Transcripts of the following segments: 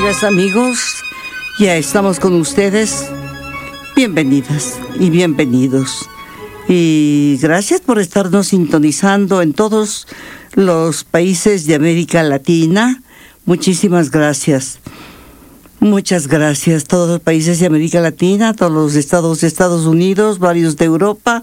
amigas, amigos, ya estamos con ustedes. Bienvenidas y bienvenidos. Y gracias por estarnos sintonizando en todos los países de América Latina. Muchísimas gracias. Muchas gracias. Todos los países de América Latina, todos los estados de Estados Unidos, varios de Europa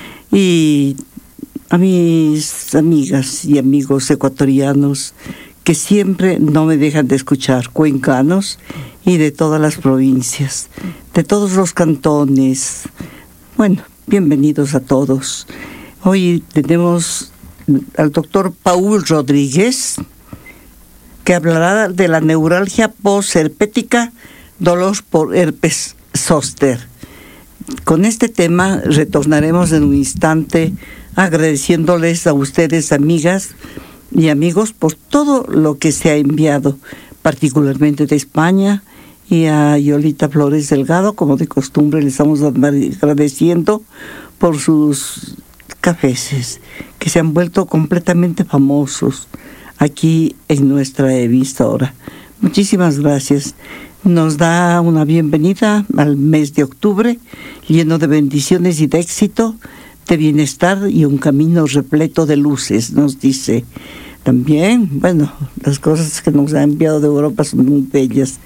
y a mis amigas y amigos ecuatorianos que siempre no me dejan de escuchar, cuencanos y de todas las provincias, de todos los cantones. Bueno, bienvenidos a todos. Hoy tenemos al doctor Paul Rodríguez, que hablará de la neuralgia postherpética, dolor por herpes zóster. Con este tema retornaremos en un instante, agradeciéndoles a ustedes, amigas y amigos, por todo lo que se ha enviado, particularmente de España, y a Yolita Flores Delgado, como de costumbre, le estamos agradeciendo por sus cafés, que se han vuelto completamente famosos aquí en nuestra emisora. Muchísimas gracias. Nos da una bienvenida al mes de octubre, lleno de bendiciones y de éxito, de bienestar y un camino repleto de luces, nos dice. También, bueno, las cosas que nos ha enviado de Europa son muy bellas,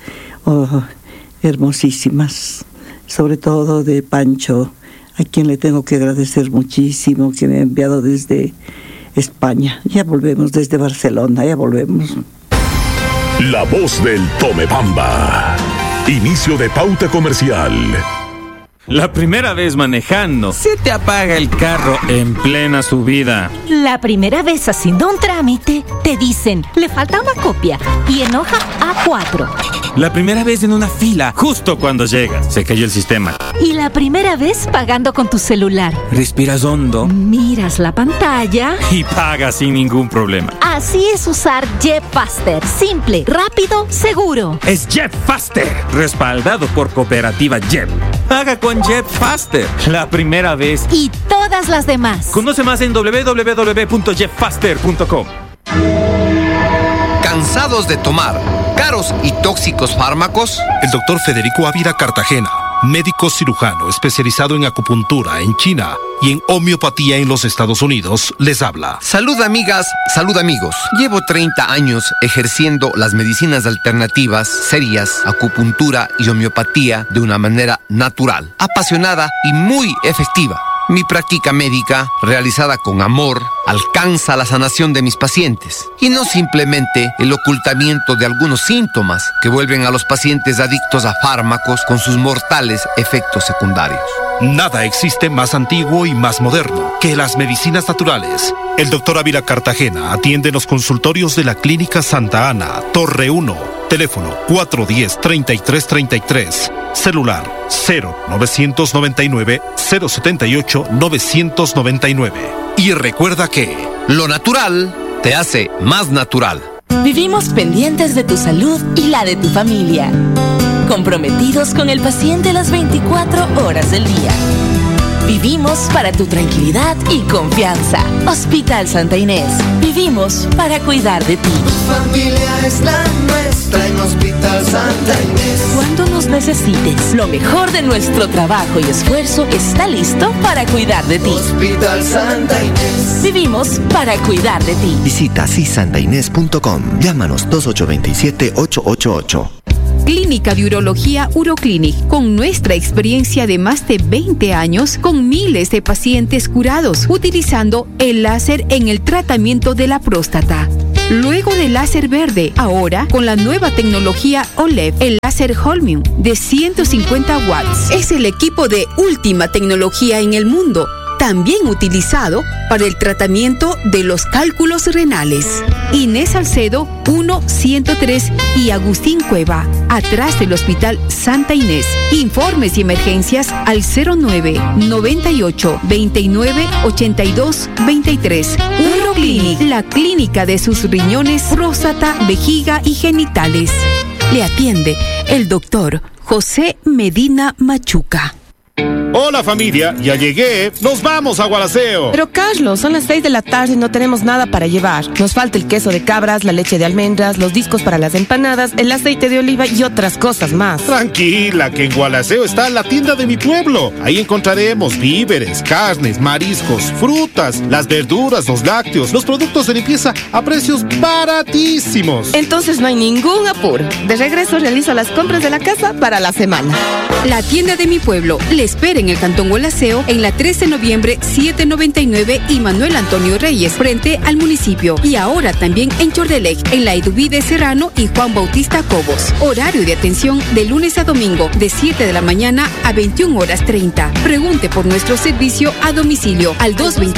hermosísimas, sobre todo de Pancho, a quien le tengo que agradecer muchísimo, que me ha enviado desde España. Ya volvemos desde Barcelona, ya volvemos. La voz del Tomebamba. Inicio de pauta comercial. La primera vez manejando, se te apaga el carro en plena subida. La primera vez haciendo un trámite, te dicen, le falta una copia y en hoja A4. La primera vez en una fila, justo cuando llegas, se cayó el sistema. Y la primera vez pagando con tu celular. Respiras hondo, miras la pantalla y pagas sin ningún problema. Así es usar JetFaster. Simple, rápido, seguro. Es JetFaster, respaldado por Cooperativa Jet. Paga con JetFaster, la primera vez y todas las demás. Conoce más en www.jetfaster.com. ¿Cansados de tomar caros y tóxicos fármacos? El doctor Federico Ávila Cartagena, médico cirujano especializado en acupuntura en China y en homeopatía en los Estados Unidos, les habla. Salud, amigas, salud, amigos. Llevo 30 años ejerciendo las medicinas alternativas, serias, acupuntura y homeopatía de una manera natural, apasionada y muy efectiva. Mi práctica médica, realizada con amor, alcanza la sanación de mis pacientes y no simplemente el ocultamiento de algunos síntomas que vuelven a los pacientes adictos a fármacos con sus mortales efectos secundarios. Nada existe más antiguo y más moderno que las medicinas naturales. El doctor Ávila Cartagena atiende en los consultorios de la Clínica Santa Ana, Torre 1, teléfono 410-3333, celular 0999-078-999. Y recuerda que lo natural te hace más natural. Vivimos pendientes de tu salud y la de tu familia, comprometidos con el paciente las 24 horas del día. Vivimos para tu tranquilidad y confianza. Hospital Santa Inés. Vivimos para cuidar de ti. Tu familia es la nuestra en Hospital Santa Inés. Cuando nos necesites, lo mejor de nuestro trabajo y esfuerzo está listo para cuidar de ti. Hospital Santa Inés. Vivimos para cuidar de ti. Visita sisantainés.com. Llámanos 2827-888. Clínica de Urología Uroclinic, con nuestra experiencia de más de 20 años, con miles de pacientes curados, utilizando el láser en el tratamiento de la próstata. Luego del láser verde, ahora con la nueva tecnología OLED, el láser Holmium de 150 watts. Es el equipo de última tecnología en el mundo, también utilizado para el tratamiento de los cálculos renales. Inés Salcedo 1-103 y Agustín Cueva, atrás del Hospital Santa Inés. Informes y emergencias al 09-98-29-82-23. Uroclinic, la clínica de sus riñones, próstata, vejiga y genitales. Le atiende el doctor José Medina Machuca. Hola familia, ya llegué. Nos vamos a Gualaceo. Pero Carlos, son las 6 de la tarde y no tenemos nada para llevar. Nos falta el queso de cabras, la leche de almendras, los discos para las empanadas, el aceite de oliva y otras cosas más. Tranquila, que en Gualaceo está la tienda de mi pueblo. Ahí encontraremos víveres, carnes, mariscos, frutas, las verduras, los lácteos, los productos de limpieza a precios baratísimos. Entonces no hay ningún apuro. De regreso realizo las compras de la casa para la semana. La tienda de mi pueblo le espera en el Cantón Gualaceo en la 13 de noviembre 799 y Manuel Antonio Reyes frente al municipio. Y ahora también en Chordelec, en la Eduvide Serrano y Juan Bautista Cobos. Horario de atención de lunes a domingo de 7 de la mañana a 21:30. Pregunte por nuestro servicio a domicilio al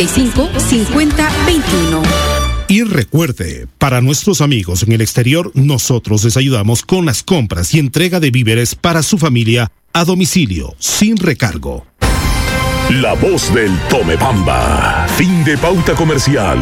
225-5021. Y recuerde, para nuestros amigos en el exterior, nosotros les ayudamos con las compras y entrega de víveres para su familia a domicilio, sin recargo. La voz del Tomebamba. Fin de pauta comercial.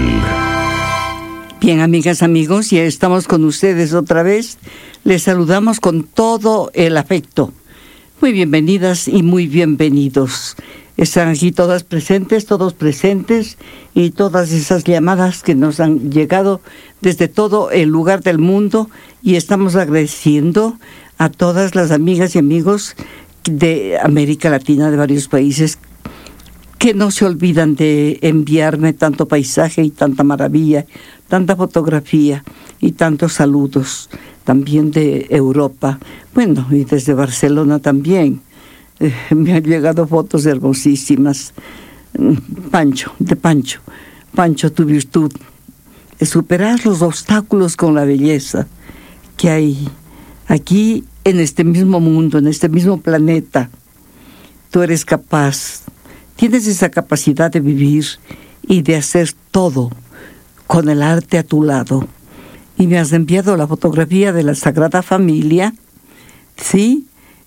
Bien, amigas, amigos, ya estamos con ustedes otra vez. Les saludamos con todo el afecto. Muy bienvenidas y muy bienvenidos. Están aquí todas presentes, todos presentes, y todas esas llamadas que nos han llegado desde todo el lugar del mundo, y estamos agradeciendo a todas las amigas y amigos de América Latina, de varios países, que no se olvidan de enviarme tanto paisaje y tanta maravilla, tanta fotografía y tantos saludos, también de Europa, bueno, y desde Barcelona también. Me han llegado fotos hermosísimas. Pancho, tu virtud es superar los obstáculos con la belleza que hay aquí en este mismo mundo, en este mismo planeta. Tú eres capaz, tienes esa capacidad de vivir y de hacer todo con el arte a tu lado. Y me has enviado la fotografía de la Sagrada Familia, ¿sí?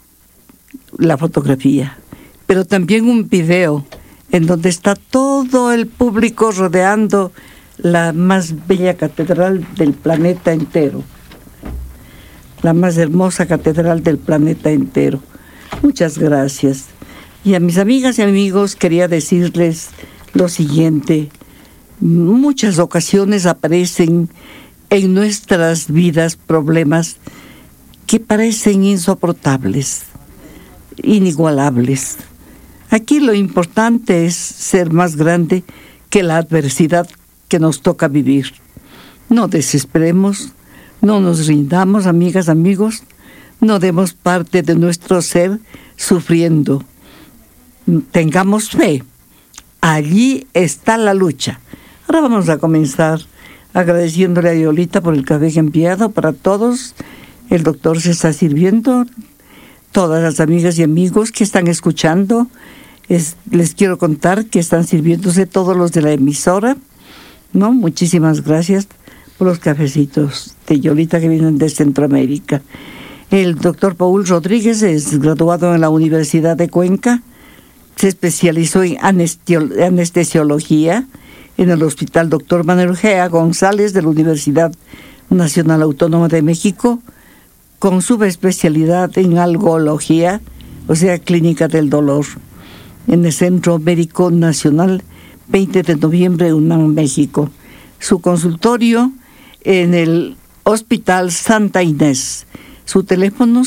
La fotografía, pero también un video en donde está todo el público rodeando la más bella catedral del planeta entero, la más hermosa catedral del planeta entero. Muchas gracias. Y a mis amigas y amigos quería decirles lo siguiente: muchas ocasiones aparecen en nuestras vidas problemas que parecen insoportables, inigualables. Aquí lo importante es ser más grande que la adversidad que nos toca vivir. No desesperemos, no nos rindamos, amigas, amigos, no demos parte de nuestro ser sufriendo. Tengamos fe. Allí está la lucha. Ahora vamos a comenzar agradeciéndole a Yolita por el café enviado para todos. El doctor se está sirviendo. Todas las amigas y amigos que están escuchando, les quiero contar que están sirviéndose todos los de la emisora, ¿no? Muchísimas gracias por los cafecitos de Yolita que vienen de Centroamérica. El doctor Paul Rodríguez es graduado en la Universidad de Cuenca, se especializó en anestesiología en el Hospital Dr. Manuel Gea González de la Universidad Nacional Autónoma de México, con subespecialidad en algología, o sea, clínica del dolor, en el Centro Médico Nacional 20 de noviembre, UNAM, México. Su consultorio en el Hospital Santa Inés. Su teléfono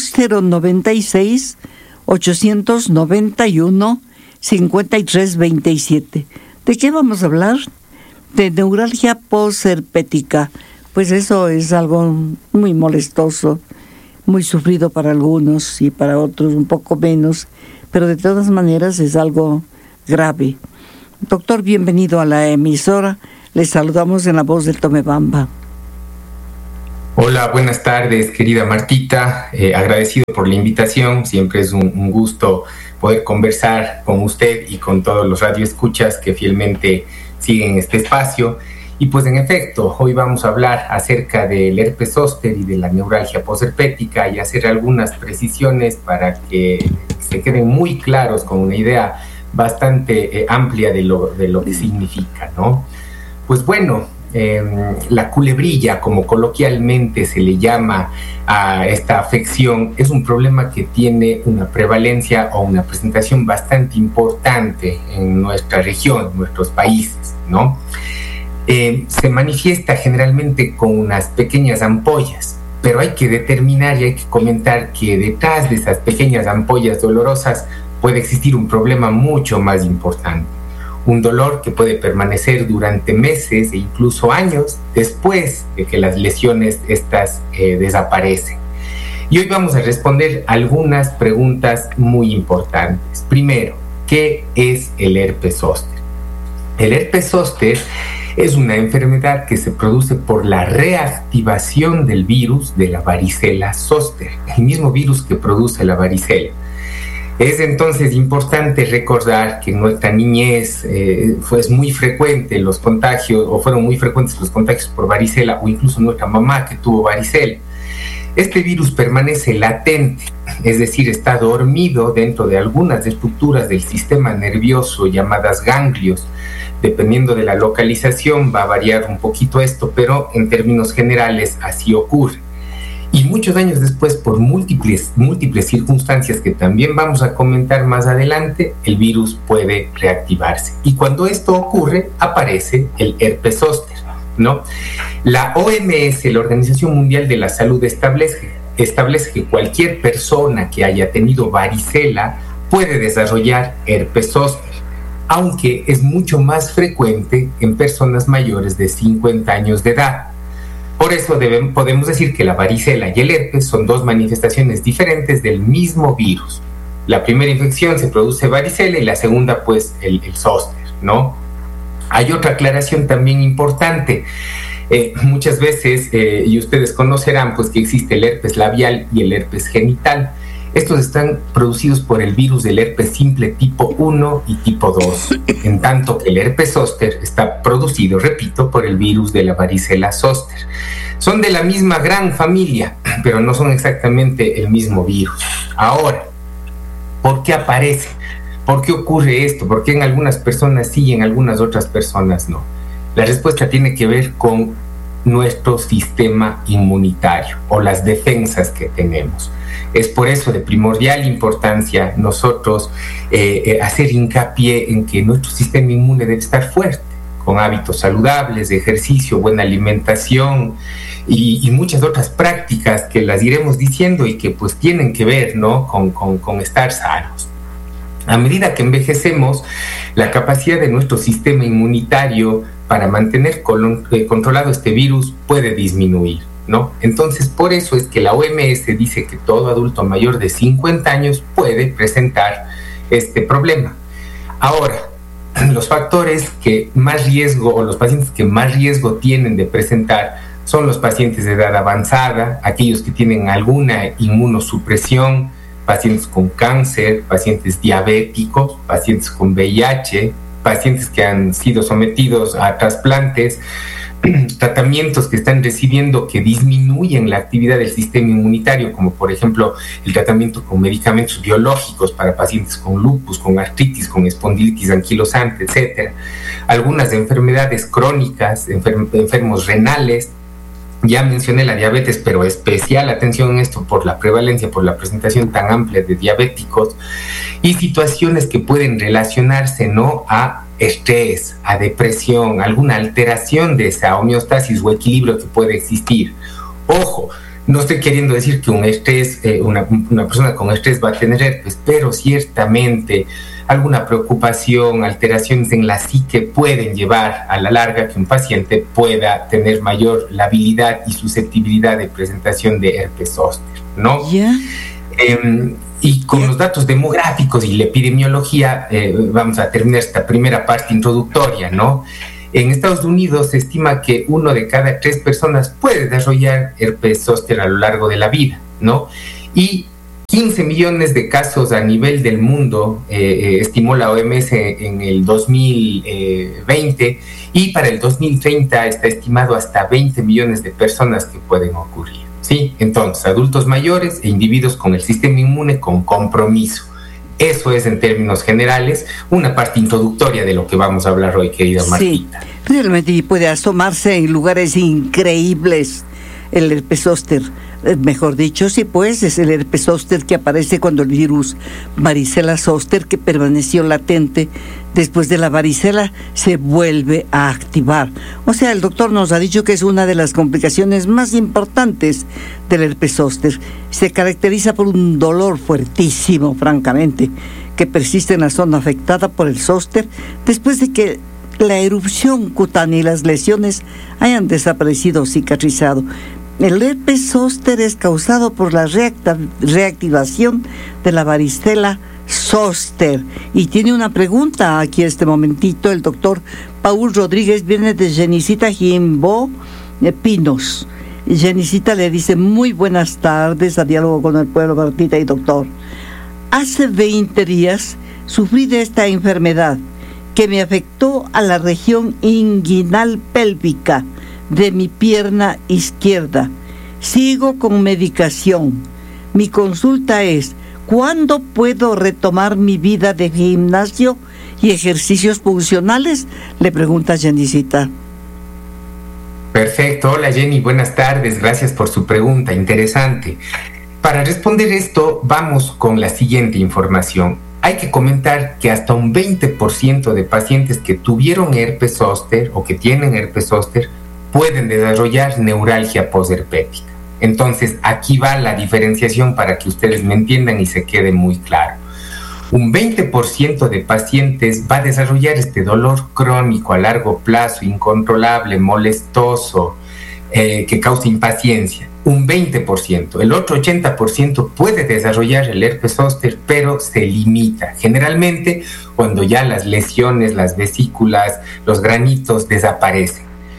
096-891-5327. ¿De qué vamos a hablar? De neuralgia posherpética. Pues eso es algo muy molestoso, muy sufrido para algunos y para otros un poco menos, pero de todas maneras es algo grave. Doctor, bienvenido a la emisora. Les saludamos en la voz del Tomebamba. Hola, buenas tardes, querida Martita. Agradecido por la invitación. Siempre es un gusto poder conversar con usted y con todos los radioescuchas que fielmente siguen este espacio. Y pues en efecto, hoy vamos a hablar acerca del herpes zóster y de la neuralgia posherpética y hacer algunas precisiones para que se queden muy claros con una idea bastante amplia de lo que significa, ¿no? Pues bueno, la culebrilla, como coloquialmente se le llama a esta afección, es un problema que tiene una prevalencia o una presentación bastante importante en nuestra región, en nuestros países, ¿no? Se manifiesta generalmente con unas pequeñas ampollas, pero hay que determinar y hay que comentar que detrás de esas pequeñas ampollas dolorosas puede existir un problema mucho más importante. Un dolor que puede permanecer durante meses e incluso años después de que las lesiones estas desaparecen. Y hoy vamos a responder algunas preguntas muy importantes. Primero, ¿qué es el herpes zóster? El herpes zóster es una enfermedad que se produce por la reactivación del virus de la varicela zóster, el mismo virus que produce la varicela. Es entonces importante recordar que en nuestra niñez fue muy frecuente los contagios, o fueron muy frecuentes los contagios por varicela, o incluso nuestra mamá que tuvo varicela. Este virus permanece latente, es decir, está dormido dentro de algunas estructuras del sistema nervioso llamadas ganglios. Dependiendo de la localización va a variar un poquito esto, pero en términos generales así ocurre. Y muchos años después, por múltiples circunstancias que también vamos a comentar más adelante, el virus puede reactivarse. Y cuando esto ocurre, aparece el herpes zóster, ¿no? La OMS, la Organización Mundial de la Salud, establece que cualquier persona que haya tenido varicela puede desarrollar herpes zóster, aunque es mucho más frecuente en personas mayores de 50 años de edad. Por eso podemos decir que la varicela y el herpes son dos manifestaciones diferentes del mismo virus. La primera infección se produce varicela y la segunda, pues, el zóster, ¿no? Hay otra aclaración también importante. Muchas veces, y ustedes conocerán, pues, que existe el herpes labial y el herpes genital. Estos están producidos por el virus del herpes simple tipo 1 y tipo 2, en tanto que el herpes zóster está producido, repito, por el virus de la varicela zóster. Son de la misma gran familia, pero no son exactamente el mismo virus. Ahora, ¿por qué aparece? ¿Por qué ocurre esto? ¿Por qué en algunas personas sí y en algunas otras personas no? La respuesta tiene que ver con nuestro sistema inmunitario o las defensas que tenemos. Es por eso de primordial importancia nosotros hacer hincapié en que nuestro sistema inmune debe estar fuerte, con hábitos saludables, de ejercicio, buena alimentación y muchas otras prácticas que las iremos diciendo y que pues tienen que ver, ¿no?, con estar sanos. A medida que envejecemos, la capacidad de nuestro sistema inmunitario para mantener controlado este virus puede disminuir, ¿no? Entonces, por eso es que la OMS dice que todo adulto mayor de 50 años puede presentar este problema. Ahora, los factores que más riesgo, o los pacientes que más riesgo tienen de presentar, son los pacientes de edad avanzada, aquellos que tienen alguna inmunosupresión, pacientes con cáncer, pacientes diabéticos, pacientes con VIH, pacientes que han sido sometidos a trasplantes, tratamientos que están recibiendo que disminuyen la actividad del sistema inmunitario, como por ejemplo el tratamiento con medicamentos biológicos para pacientes con lupus, con artritis, con espondilitis anquilosante, etc. Algunas enfermedades crónicas, enfermos renales. Ya mencioné la diabetes, pero especial atención en esto por la prevalencia, por la presentación tan amplia de diabéticos y situaciones que pueden relacionarse, ¿no?, a estrés, a depresión, alguna alteración de esa homeostasis o equilibrio que puede existir. Ojo, no estoy queriendo decir que un estrés, una persona con estrés va a tener herpes, pero ciertamente alguna preocupación, alteraciones en la psique pueden llevar a la larga que un paciente pueda tener mayor labilidad y susceptibilidad de presentación de herpes zóster, ¿no? Yeah. Y con los datos demográficos y la epidemiología vamos a terminar esta primera parte introductoria, ¿no? En Estados Unidos se estima que 1 de cada 3 personas puede desarrollar herpes zóster a lo largo de la vida, ¿no? Y 15 millones de casos a nivel del mundo, estimó la OMS en el 2020, y para el 2030 está estimado hasta 20 millones de personas que pueden ocurrir, ¿sí? Entonces, adultos mayores e individuos con el sistema inmune con compromiso. Eso es, en términos generales, una parte introductoria de lo que vamos a hablar hoy, querida Martita. Realmente puede asomarse en lugares increíbles el herpes zóster. Mejor dicho, sí, pues es el herpes zóster que aparece cuando el virus varicela zóster, que permaneció latente después de la varicela, se vuelve a activar. O sea, el doctor nos ha dicho que es una de las complicaciones más importantes del herpes zóster. Se caracteriza por un dolor fuertísimo, francamente, que persiste en la zona afectada por el zóster después de que la erupción cutánea y las lesiones hayan desaparecido o cicatrizado. El herpes zóster es causado por la reactivación de la varicela zóster. Y tiene una pregunta aquí este momentito. El doctor Paul Rodríguez viene de Genicita Jimbo Pinos. Genicita le dice: muy buenas tardes a Diálogo con el Pueblo, Martita y doctor. Hace 20 días sufrí de esta enfermedad que me afectó a la región inguinal pélvica de mi pierna izquierda. Sigo con medicación. Mi consulta es: ¿cuándo puedo retomar mi vida de gimnasio y ejercicios funcionales? Le pregunta Jenicita. Perfecto. Hola Jenny, buenas tardes. Gracias por su pregunta, interesante. Para responder esto, vamos con la siguiente información. Hay que comentar que hasta un 20% de pacientes que tuvieron herpes zóster o que tienen herpes zóster pueden desarrollar neuralgia posherpética. Entonces, aquí va la diferenciación para que ustedes me entiendan y se quede muy claro. Un 20% de pacientes va a desarrollar este dolor crónico a largo plazo, incontrolable, molestoso, que causa impaciencia. Un 20%. El otro 80% puede desarrollar el herpes zóster, pero se limita. Generalmente, cuando ya las lesiones, las vesículas, los granitos desaparecen.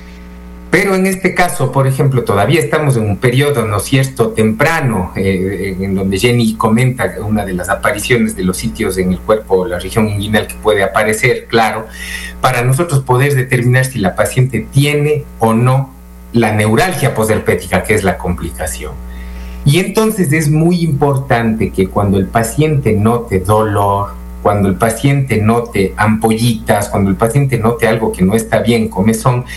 Pero en este caso, por ejemplo, todavía estamos en un periodo, ¿no es cierto?, temprano, en donde Jenny comenta una de las apariciones de los sitios en el cuerpo, la región inguinal que puede aparecer, claro, para nosotros poder determinar si la paciente tiene o no la neuralgia posherpética, que es la complicación. Y entonces es muy importante que cuando el paciente note dolor, cuando el paciente note ampollitas, cuando el paciente note algo que no está bien, comezón,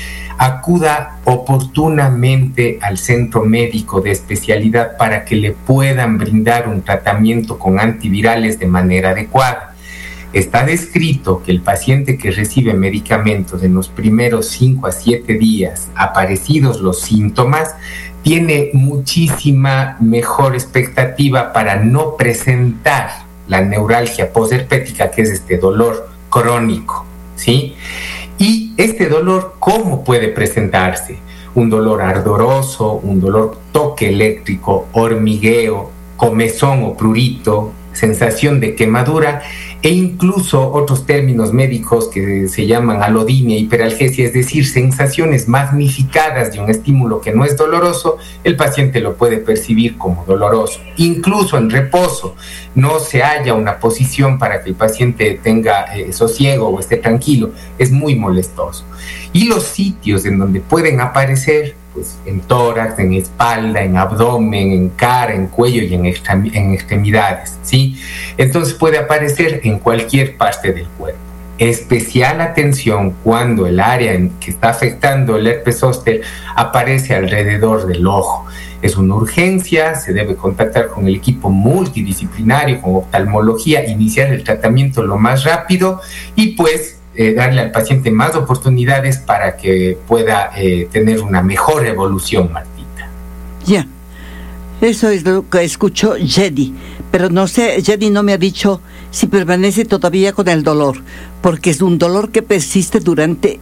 acuda oportunamente al centro médico de especialidad para que le puedan brindar un tratamiento con antivirales de manera adecuada. Está descrito que el paciente que recibe medicamentos en los primeros 5 a 7 días, aparecidos los síntomas, tiene muchísima mejor expectativa para no presentar la neuralgia posherpética, que es este dolor crónico, ¿sí? Y este dolor, ¿cómo puede presentarse? Un dolor ardoroso, un dolor toque eléctrico, hormigueo, comezón o prurito, sensación de quemadura e incluso otros términos médicos que se llaman alodinia, hiperalgesia, es decir, sensaciones magnificadas de un estímulo que no es doloroso, el paciente lo puede percibir como doloroso. Incluso en reposo no se halla una posición para que el paciente tenga sosiego o esté tranquilo, es muy molestoso. Y los sitios en donde pueden aparecer, pues en tórax, en espalda, en abdomen, en cara, en cuello y en extremidades, ¿sí? Entonces puede aparecer en cualquier parte del cuerpo. Especial atención cuando el área en que está afectando el herpes zóster aparece alrededor del ojo. Es una urgencia, se debe contactar con el equipo multidisciplinario, con oftalmología, iniciar el tratamiento lo más rápido y pues darle al paciente más oportunidades para que pueda tener una mejor evolución, Martita. Ya, eso es lo que escuchó Jenny, pero no sé, Jenny no me ha dicho si permanece todavía con el dolor, porque es un dolor que persiste durante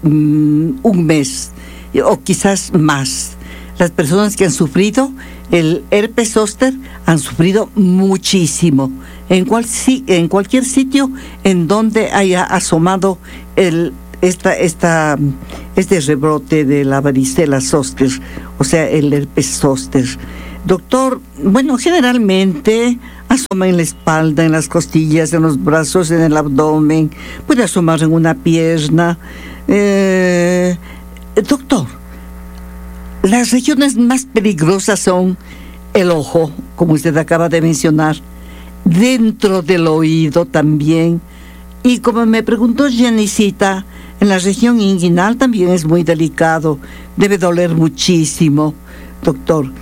un mes o quizás más. Las personas que han sufrido el herpes zóster han sufrido muchísimo. En cualquier sitio en donde haya asomado este rebrote de la varicela zóster, o sea, el herpes zóster. Doctor, bueno, generalmente asoma en la espalda, en las costillas, en los brazos, en el abdomen, puede asomar en una pierna. Doctor, las regiones más peligrosas son el ojo, como usted acaba de mencionar, dentro del oído también, y como me preguntó Jenicita, En la región inguinal también es muy delicado. Debe doler muchísimo, doctor.